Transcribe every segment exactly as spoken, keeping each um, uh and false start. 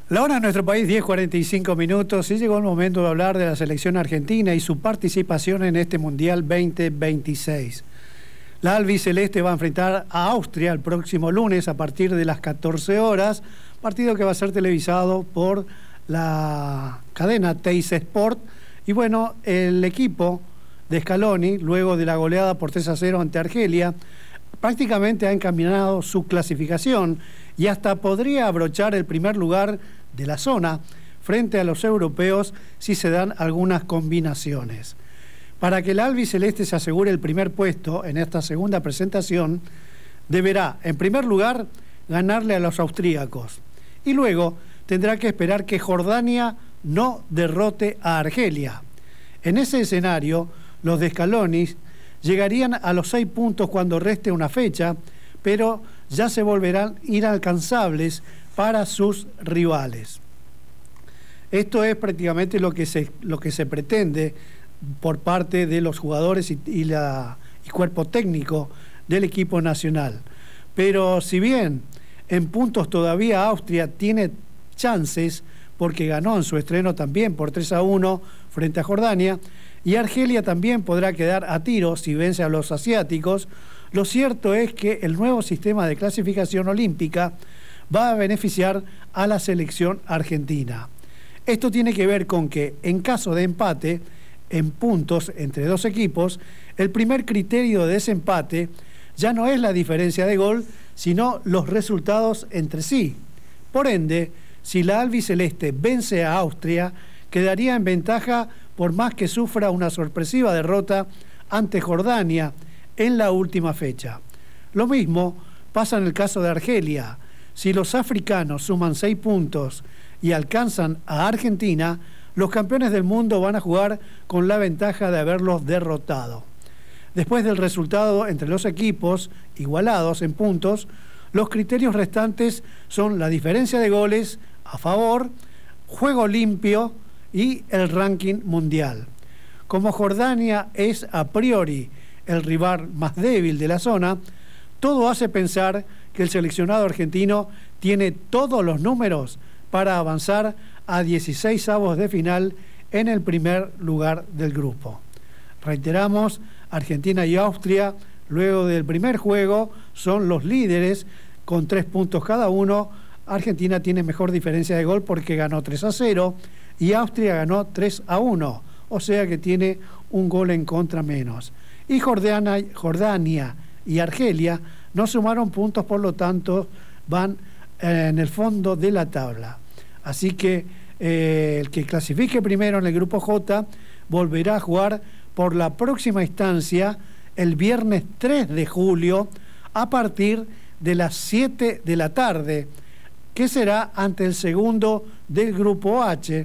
La hora en nuestro país, diez cuarenta y cinco minutos, y llegó el momento de hablar de la selección argentina y su participación en este Mundial veinte veintiséis. La albiceleste va a enfrentar a Austria el próximo lunes a partir de las catorce horas, partido que va a ser televisado por la cadena Teis Sport. Y bueno, el equipo de Scaloni, luego de la goleada por tres a cero ante Argelia, prácticamente ha encaminado su clasificación y hasta podría abrochar el primer lugar de la zona frente a los europeos si se dan algunas combinaciones. Para que el albiceleste se asegure el primer puesto en esta segunda presentación, deberá, en primer lugar, ganarle a los austríacos y luego tendrá que esperar que Jordania no derrote a Argelia. En ese escenario, los de Scaloni llegarían a los seis puntos cuando reste una fecha, pero ya se volverán inalcanzables para sus rivales. Esto es prácticamente lo que se, lo que se pretende por parte de los jugadores y, y, la, y cuerpo técnico del equipo nacional. Pero si bien en puntos todavía Austria tiene chances, porque ganó en su estreno también por tres a uno frente a Jordania, y Argelia también podrá quedar a tiro si vence a los asiáticos, lo cierto es que el nuevo sistema de clasificación olímpica va a beneficiar a la selección argentina. Esto tiene que ver con que, en caso de empate en puntos entre dos equipos, el primer criterio de desempate ya no es la diferencia de gol, sino los resultados entre sí. Por ende, si la albiceleste vence a Austria, quedaría en ventaja por más que sufra una sorpresiva derrota ante Jordania en la última fecha. Lo mismo pasa en el caso de Argelia. Si los africanos suman seis puntos y alcanzan a Argentina, los campeones del mundo van a jugar con la ventaja de haberlos derrotado. Después del resultado entre los equipos igualados en puntos, los criterios restantes son la diferencia de goles a favor, juego limpio y el ranking mundial. Como Jordania es a priori el rival más débil de la zona, todo hace pensar que el seleccionado argentino tiene todos los números para avanzar a dieciseisavos de final en el primer lugar del grupo. Reiteramos, Argentina y Austria, luego del primer juego, son los líderes con tres puntos cada uno. Argentina tiene mejor diferencia de gol porque ganó tres a cero y Austria ganó tres a uno, o sea que tiene un gol en contra menos. Y Jordania, Jordania y Argelia no sumaron puntos, por lo tanto van en el fondo de la tabla. Así que eh, el que clasifique primero en el grupo J volverá a jugar por la próxima instancia el viernes tres de julio a partir de las siete de la tarde, que será ante el segundo del grupo H,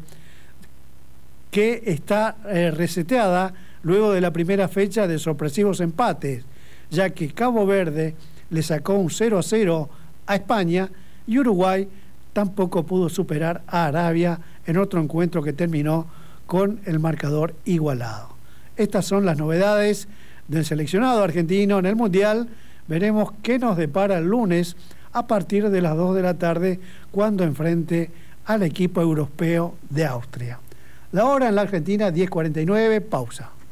que está eh, reseteada luego de la primera fecha de sorpresivos empates, ya que Cabo Verde le sacó un cero a cero a España y Uruguay tampoco pudo superar a Arabia en otro encuentro que terminó con el marcador igualado. Estas son las novedades del seleccionado argentino en el Mundial. Veremos qué nos depara el lunes a partir de las dos de la tarde cuando enfrente al equipo europeo de Austria. La hora en la Argentina, diez cuarenta y nueve, pausa.